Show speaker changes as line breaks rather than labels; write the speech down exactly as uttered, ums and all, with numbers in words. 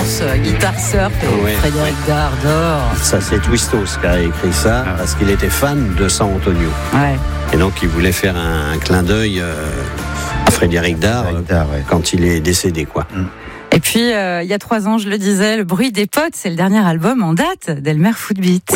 ambiance euh, guitare surf et
Ouais,
Frédéric
ouais.
Dardor.
Ça, c'est Twistos qui a écrit ça
Ah.
parce qu'il était fan de San Antonio.
Ouais.
Et donc, il voulait faire un, un clin d'œil euh, à Frédéric Dard
Frédéric Dard, ouais.
quand il est décédé, quoi.
Et puis, euh, il y a trois ans, je le disais, Le bruit des potes, c'est le dernier album en date d'Elmer Footbeat.
Oui.